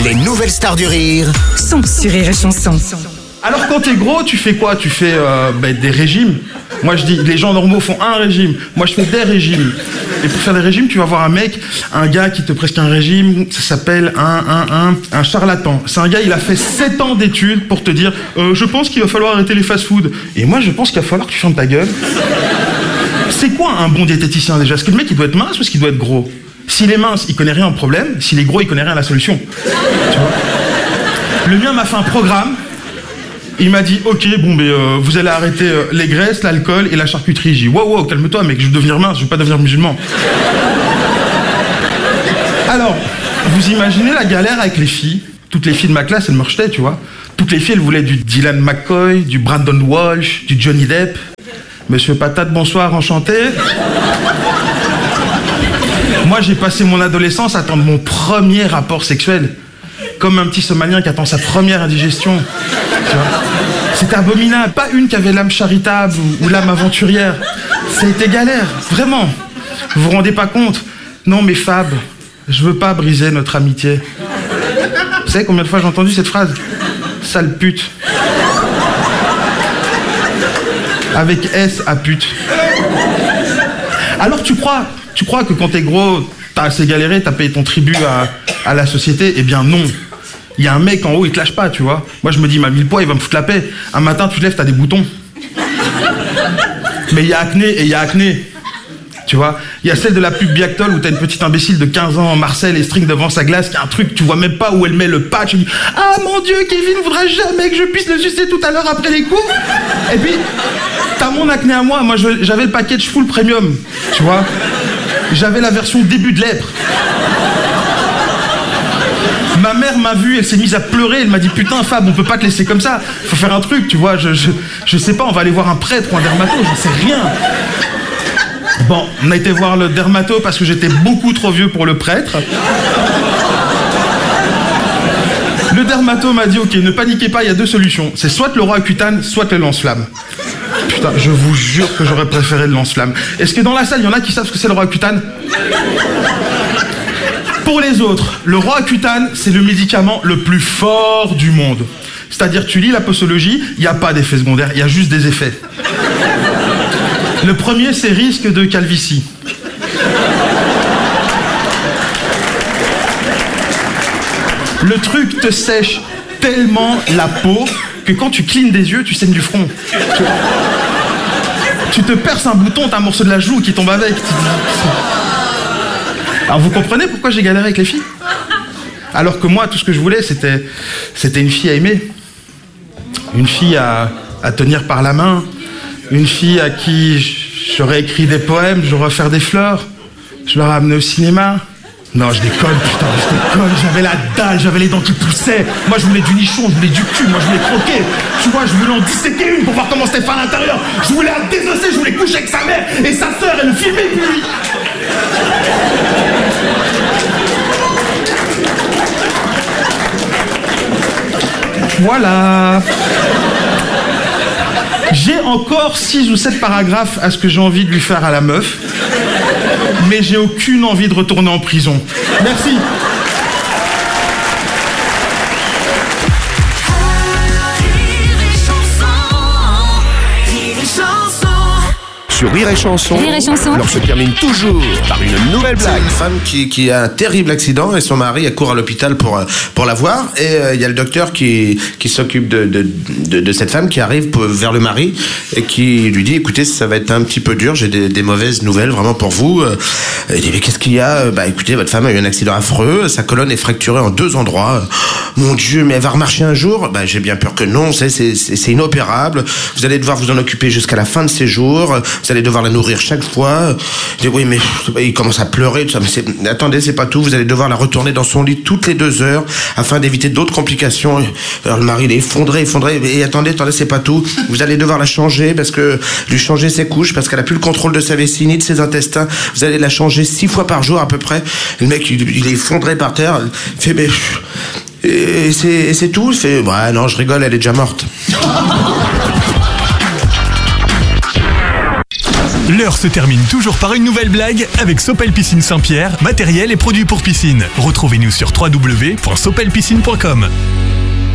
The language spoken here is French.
Les nouvelles stars du rire sont sur Rire et Chanson. Alors quand t'es gros, tu fais quoi? Tu fais des régimes. Moi je dis, les gens normaux font un régime. Moi je fais des régimes. Et pour faire des régimes, tu vas voir un gars qui te prescrit un régime. Ça s'appelle un charlatan. C'est un gars, il a fait 7 ans d'études pour te dire je pense qu'il va falloir arrêter les fast-food. Et moi je pense qu'il va falloir que tu fermes ta gueule. C'est quoi un bon diététicien déjà? Est-ce que le mec il doit être mince ou est-ce qu'il doit être gros? S'il est mince, il connaît rien au problème. S'il est gros, il connaît rien à la solution. Tu vois? Le mien m'a fait un programme. Il m'a dit, ok, vous allez arrêter les graisses, l'alcool et la charcuterie. J'ai dit, wow, calme-toi, mec, je veux devenir mince, je veux pas devenir musulman. Alors, vous imaginez la galère avec les filles. Toutes les filles de ma classe, elles me rejetaient, tu vois. Toutes les filles, elles voulaient du Dylan McCoy, du Brandon Walsh, du Johnny Depp. Monsieur Patate, bonsoir, enchanté. Moi, j'ai passé mon adolescence à attendre mon premier rapport sexuel. Comme un petit Somalien qui attend sa première indigestion. Tu vois, c'était abominable. Pas une qui avait l'âme charitable ou l'âme aventurière. Ça a été galère, vraiment. Vous vous rendez pas compte? Non, mais Fab, je veux pas briser notre amitié. Vous savez combien de fois j'ai entendu cette phrase? Sale pute. Avec S à pute. Alors tu crois que quand t'es gros, t'as assez galéré, t'as payé ton tribut à la société? Eh bien non. Il y a un mec en haut, il te lâche pas, tu vois. Moi je me dis, il m'a mis le poids, il va me foutre la paix. Un matin, tu te lèves, t'as des boutons. Mais il y a acné et il y a acné. Tu vois, il y a celle de la pub Biactol où t'as une petite imbécile de 15 ans, Marcel, et string devant sa glace, qui a un truc, tu vois même pas où elle met le patch. Elle dit, ah mon Dieu, Kevin voudra jamais que je puisse le sucer tout à l'heure après les cours. Et puis, t'as mon acné à moi. Moi, j'avais le package full premium, tu vois. J'avais la version début de lèpre. Ma mère m'a vu, elle s'est mise à pleurer, elle m'a dit putain Fab, on peut pas te laisser comme ça, faut faire un truc, tu vois, je sais pas, on va aller voir un prêtre ou un dermato, j'en sais rien. Bon, on a été voir le dermato parce que j'étais beaucoup trop vieux pour le prêtre. Le dermato m'a dit ok, ne paniquez pas, il y a 2 solutions, c'est soit le Roaccutane, soit le lance-flamme. Putain, je vous jure que j'aurais préféré le lance-flamme. Est-ce que dans la salle, il y en a qui savent ce que c'est le Roaccutane? Pour les autres, le Roaccutane, c'est le médicament le plus fort du monde. C'est-à-dire, tu lis la posologie, il n'y a pas d'effet secondaire, il y a juste des effets. Le premier, c'est risque de calvitie. Le truc te sèche tellement la peau que quand tu clignes des yeux, tu saignes du front. Tu te perces un bouton, t'as un morceau de la joue qui tombe avec. Alors vous comprenez pourquoi j'ai galéré avec les filles? Alors que moi, tout ce que je voulais, c'était une fille à aimer. Une fille à tenir par la main. Une fille à qui j'aurais écrit des poèmes, j'aurais offert des fleurs. Je l'aurais amenée au cinéma. Non, je déconne, putain, j'avais la dalle, j'avais les dents qui poussaient. Moi, je voulais du nichon, je voulais du cul, moi, je voulais croquer. Tu vois, je voulais en disséquer une pour voir comment c'était fait à l'intérieur. Je voulais la désosser, je voulais coucher avec sa mère et sa sœur et le filmer, puis lui. Voilà. J'ai encore 6 ou 7 paragraphes à ce que j'ai envie de lui faire à la meuf. Mais j'ai aucune envie de retourner en prison. Merci. sur Rire et Chanson. Rire et Chanson. Alors se termine toujours par une nouvelle C'est blague. une femme qui a un terrible accident et son mari elle court à l'hôpital pour la voir et il y a le docteur qui s'occupe de cette femme qui arrive vers le mari et qui lui dit écoutez ça va être un petit peu dur, j'ai des mauvaises nouvelles vraiment pour vous. Il dit mais qu'est-ce qu'il y a? Bah écoutez votre femme a eu un accident affreux, sa colonne est fracturée en 2 endroits. Mon Dieu mais elle va remarcher un jour? Bah j'ai bien peur que non, c'est inopérable, vous allez devoir vous en occuper jusqu'à la fin de ses jours, vous allez devoir la nourrir chaque fois. Il dit oui mais il commence à pleurer tout ça, mais attendez c'est pas tout, vous allez devoir la retourner dans son lit toutes les 2 heures afin d'éviter d'autres complications. Alors le mari il est effondré et attendez c'est pas tout, vous allez devoir la changer parce que lui changer ses couches parce qu'elle a plus le contrôle de sa vessie ni de ses intestins, vous allez la changer 6 fois par jour à peu près. Et le mec il est effondré par terre, il fait mais et c'est tout, il fait bah non je rigole elle est déjà morte. L'heure se termine toujours par une nouvelle blague avec Sopel Piscine Saint-Pierre, matériel et produits pour piscine. Retrouvez-nous sur www.sopelpiscine.com.